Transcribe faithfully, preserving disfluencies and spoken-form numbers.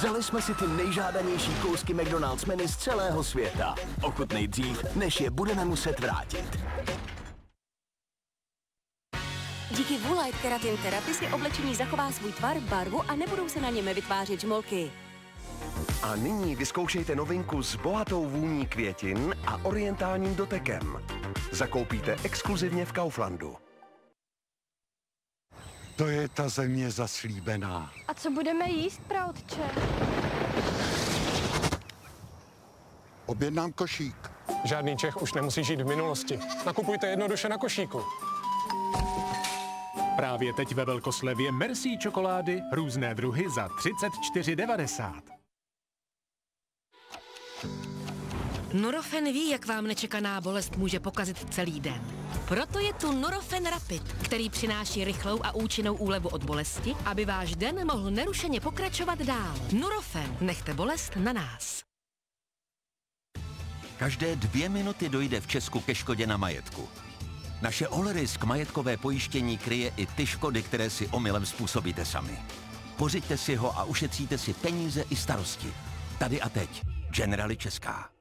Vzali jsme si ty nejžádanější kousky McDonald's menu z celého světa. Ochutnej dřív, než je budeme muset vrátit. Díky Woolite Keratin Therapy si oblečení zachová svůj tvar, barvu a nebudou se na něm vytvářet žmolky. A nyní vyzkoušejte novinku s bohatou vůní květin a orientálním dotekem. Zakoupíte exkluzivně v Kauflandu. To je ta země zaslíbená. A co budeme jíst, praotče? Objednám košík. Žádný Čech už nemusí žít v minulosti. Nakupujte jednoduše na košíku. Právě teď ve velkoslevě Merci čokolády, různé druhy za třicet čtyři devadesát. Nurofen ví, jak vám nečekaná bolest může pokazit celý den. Proto je tu Nurofen Rapid, který přináší rychlou a účinnou úlevu od bolesti, aby váš den mohl nerušeně pokračovat dál. Nurofen, nechte bolest na nás. Každé dvě minuty dojde v Česku ke škodě na majetku. Naše All Risk majetkové pojištění kryje i ty škody, které si omylem způsobíte sami. Pořiďte si ho a ušetříte si peníze i starosti. Tady a teď. Generali Česká.